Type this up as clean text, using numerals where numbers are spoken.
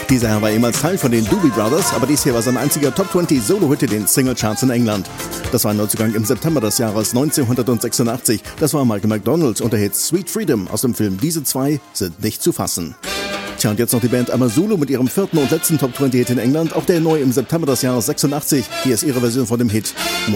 Dieser Herr war ehemals Teil von den Doobie Brothers, aber dies hier war sein einziger Top 20 Solo-Hit in den Singlecharts in England. Das war ein Neuzugang im September des Jahres 1986. Das war Michael McDonald und der Hit Sweet Freedom aus dem Film Diese zwei sind nicht zu fassen. Tja, und jetzt noch die Band Amazulu mit ihrem vierten und letzten Top 20 Hit in England, auch der neu im September des Jahres 86. Hier ist ihre Version von dem Hit